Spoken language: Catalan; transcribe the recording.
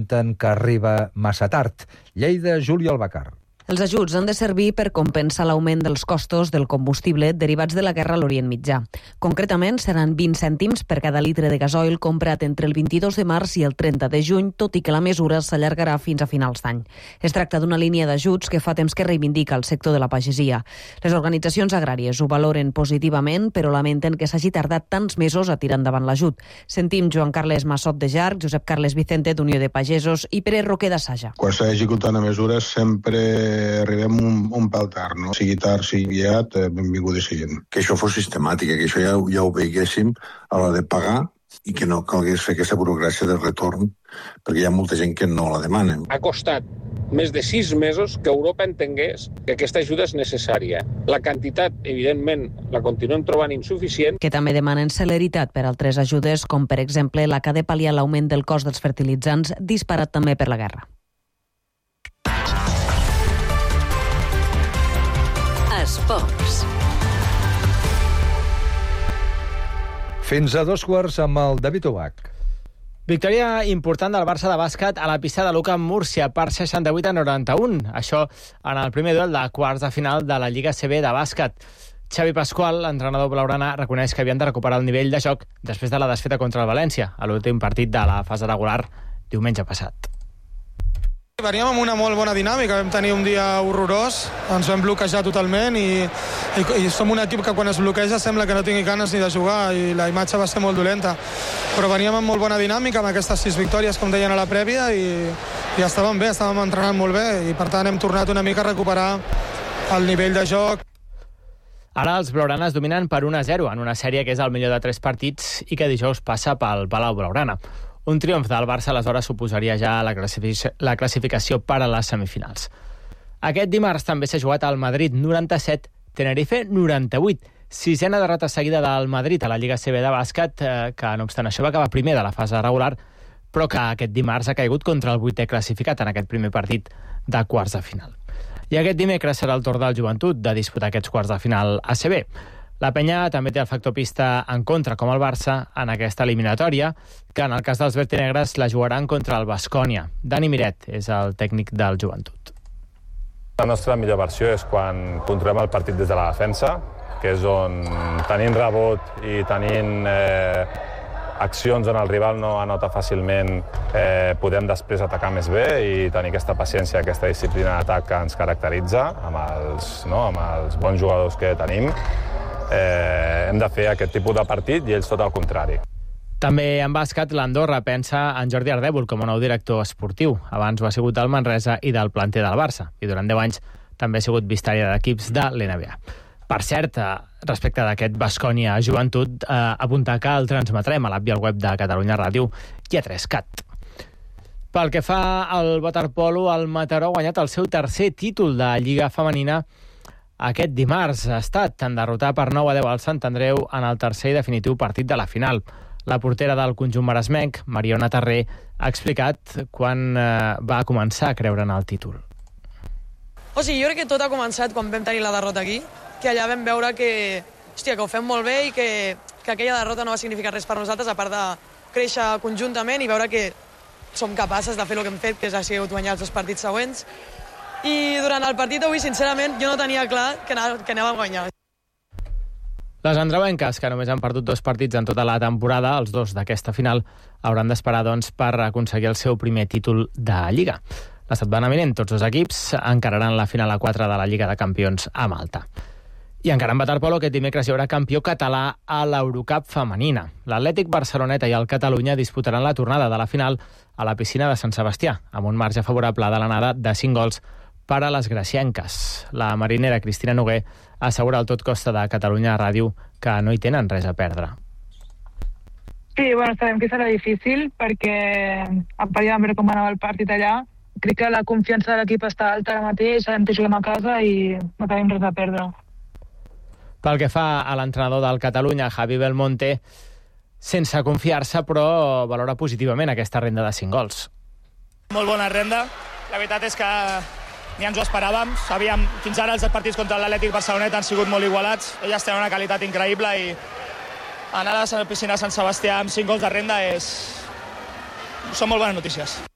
lamenten que arriba massa tard. Lleida, Júlia Albacar. Els ajuts han de servir per compensar l'augment dels costos del combustible derivats de la guerra a l'Orient Mitjà. Concretament, seran 20 cèntims per cada litre de gasoil comprat entre el 22 de març i el 30 de juny, tot i que la mesura s'allargarà fins a finals d'any. Es tracta d'una línia d'ajuts que fa temps que reivindica el sector de la pagesia. Les organitzacions agràries ho valoren positivament, però lamenten que s'hagi tardat tants mesos a tirar endavant l'ajut. Sentim Joan Carles Massot de Jarc, Josep Carles Vicente d'Unió de Pagesos i Pere Roquer de Saja. Quan s'ha executat una mesura sempre arribem un pèl tard, no? Sigui tard, sigui aviat, benvingut i siguin. Que això fos sistemàtic, que això ja ho veiéssim a l'hora de pagar i que no calgués fer aquesta burocràcia de retorn, perquè hi ha molta gent que no la demana. Ha costat més de 6 mesos que Europa entengués que aquesta ajuda és necessària. La quantitat, evidentment, la continuem trobant insuficient. Que també demanen celeritat per altres ajudes, com per exemple la que ha de pal·liar l'augment del cost dels fertilitzants, disparat també per la guerra. Esports. Fins a 2:15 amb el David Obac. Victòria important del Barça de bàsquet a la pista de Luka Múrcia per 68-91. Això en el primer duel de quarts de final de la Lliga CB de bàsquet. Xavi Pascual, l'entrenador blaugrana, reconeix que havien de recuperar el nivell de joc després de la desfeta contra el València, a l'últim partit de la fase regular diumenge passat. Veníem amb una molt bona dinàmica, vam tenir un dia horrorós, ens vam bloquejar totalment i som un equip que quan es bloqueja sembla que no tingui ganes ni de jugar i la imatge va ser molt dolenta. Però veníem amb molt bona dinàmica, amb aquestes 6 victòries, com deien a la prèvia, i estàvem bé, estàvem entrenant molt bé i per tant hem tornat una mica a recuperar el nivell de joc. Ara els blaugranes dominen per 1-0 en una sèrie que és el millor de 3 partits i que dijous passa pel Palau Blaugrana. Un triomf del Barça aleshores suposaria ja la classificació per a les semifinals. Aquest dimarts també s'ha jugat al Madrid 97, Tenerife 98. 6a derrota seguida del Madrid a la Lliga CB de bàsquet, que no obstant això va acabar primer de la fase regular, però que aquest dimarts ha caigut contra el 8è classificat en aquest primer partit de quarts de final. I aquest dimecres serà el torn del Joventut de disputar aquests quarts de final ACB. La penya també té el factor pista en contra, com el Barça, en aquesta eliminatòria, que en el cas dels vertinegres la jugaran contra el Baskonia. Dani Miret és el tècnic del Joventut. La nostra millor versió és quan controlem el partit des de la defensa, que és on tenint rebot i tenint accions on el rival no anota fàcilment, podem després atacar més bé i tenir aquesta paciència, aquesta disciplina d'atac que ens caracteritza amb els bons jugadors que tenim. Hem de fer aquest tipus de partit i ells tot el contrari. També en bàsquet, l'Andorra pensa en Jordi Ardèvol com a nou director esportiu. Abans ho ha sigut del Manresa i del planter del Barça, i durant 10 anys també ha sigut vistària d'equips de l'NBA. Per cert, respecte d'aquest Baskonia Joventut, apuntar que el transmetrem a l'app i al web de Catalunya Ràdio i a 3CAT. Pel que fa al waterpolo, el Mataró ha guanyat el seu tercer títol de Lliga Femenina aquest dimarts. Ha estat en derrotar per 9-10 al Sant Andreu en el tercer i definitiu partit de la final. La portera del conjunt maresmenc, Mariona Tarré, ha explicat quan va començar a creure en el títol. Jo crec que tot ha començat quan vam tenir la derrota aquí, que allà vam veure que ho fem molt bé i que aquella derrota no va significar res per nosaltres, a part de créixer conjuntament i veure que som capaces de fer el que hem fet, que ha sigut guanyar els 2 partits següents. I durant el partit d'avui, sincerament, jo no tenia clar que anava a guanyar. Les andreuenques, que només han perdut 2 partits en tota la temporada, els 2 d'aquesta final, hauran d'esperar per aconseguir el seu primer títol de Lliga. La setmana vinent, tots 2 equips encararan la final a 4 de la Lliga de Campions a Malta. I encara en waterpolo, aquest dimecres hi haurà campió català a l'Eurocup femenina. L'Atlètic Barceloneta i el Catalunya disputaran la tornada de la final a la piscina de Sant Sebastià, amb un marge favorable de l'anada de 5 gols per a les gracienques. La marinera Cristina Noguer assegura al Tot Costa de Catalunya Ràdio que no hi tenen res a perdre. Sí, sabem que serà difícil perquè a part de veure com anava el partit allà, crec que la confiança de l'equip està alta ara mateix, sabem que juguem a casa i no tenim res a perdre. Pel que fa a l'entrenador del Catalunya, Javi Belmonte, sense confiar-se, però valora positivament aquesta renda de 5 gols. Molt bona renda. La veritat és que ni ens ho esperàvem. Sabíem, fins ara els partits contra l'Atlètic Barceloneta han sigut molt igualats. Elles tenen una qualitat increïble i anar a la piscina de Sant Sebastià amb 5 gols de renda són molt bones notícies.